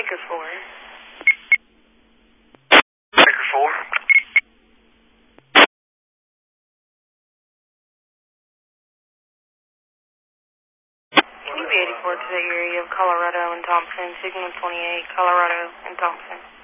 Anchor 4. Anchor 4. Can you be 84 to the area of Colorado and Thompson, signal 28, Colorado and Thompson?